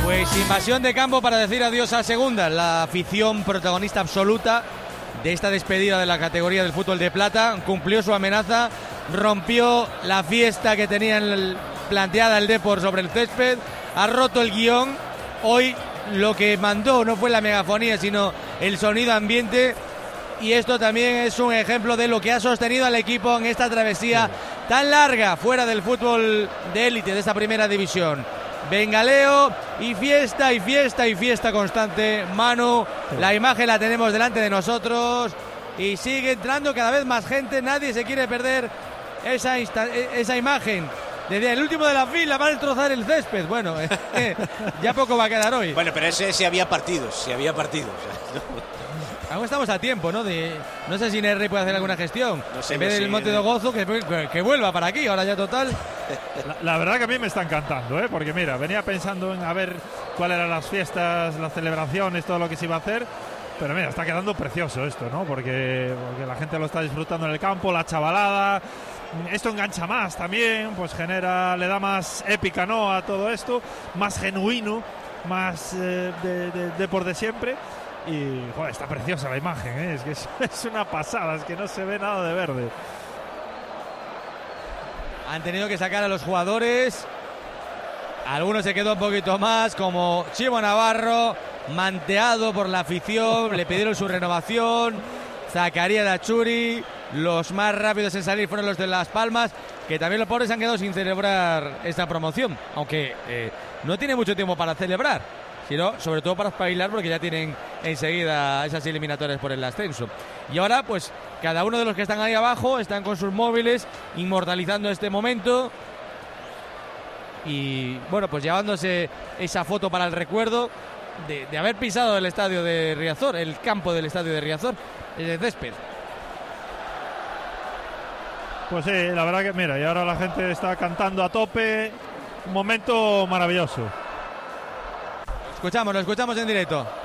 Pues invasión de campo para decir adiós a segunda. La afición protagonista absoluta de esta despedida de la categoría del fútbol de plata. Cumplió su amenaza, rompió la fiesta que tenía planteada el Depor sobre el césped, ha roto el guión. Hoy lo que mandó no fue la megafonía, sino el sonido ambiente. Y esto también es un ejemplo de lo que ha sostenido al equipo en esta travesía tan larga fuera del fútbol de élite de esta primera división. Bengaleo y fiesta y fiesta y fiesta constante. Manu, la imagen la tenemos delante de nosotros y sigue entrando cada vez más gente. Nadie se quiere perder esa imagen. Desde el último de la fila va a destrozar el césped. Bueno, ya poco va a quedar hoy. Bueno, pero ese sí había partidos, Aún estamos a tiempo, ¿no? No sé si Nerri puede hacer alguna gestión. No sé, en vez del Monte de Gozo, que vuelva para aquí, ahora ya total. La verdad que a mí me está encantando, porque mira, venía pensando en a ver cuáles eran las fiestas, las celebraciones, todo lo que se iba a hacer. Pero mira, está quedando precioso esto, ¿no? Porque la gente lo está disfrutando en el campo, la chavalada. Esto engancha más también, pues le da más épica, ¿no? A todo esto, más genuino, más de por de siempre. Y joder, está preciosa la imagen, es que es una pasada, es que no se ve nada de verde. Han tenido que sacar a los jugadores. Algunos se quedó un poquito más, como Chivo Navarro, manteado por la afición, le pidieron su renovación. Zacarías Dachuri. Los más rápidos en salir fueron los de Las Palmas, que también los pobres han quedado sin celebrar esta promoción, aunque no tiene mucho tiempo para celebrar, sino sobre todo para espabilar, porque ya tienen enseguida esas eliminatorias por el ascenso. Y ahora pues cada uno de los que están ahí abajo están con sus móviles inmortalizando este momento y bueno, pues llevándose esa foto para el recuerdo de haber pisado el estadio de Riazor, el campo del estadio de Riazor, el césped. Pues sí, la verdad que mira, y ahora la gente está cantando a tope, un momento maravilloso. Lo escuchamos en directo.